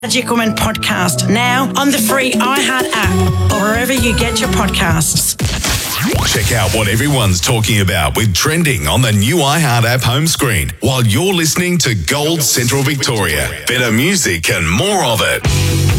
Magic Woman podcast now on the free iHeart app or wherever you get your podcasts. Check out what everyone's talking about with Trending on the new iHeart app home screen while you're listening to Gold Central Victoria. Better music and more of it.